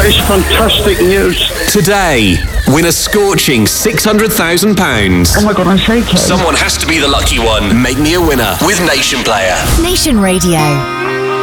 is fantastic news. Today, win a scorching £600,000. Oh my God, I'm shaking. Someone has to be the lucky one. Make me a winner with Nation Player. Nation Radio.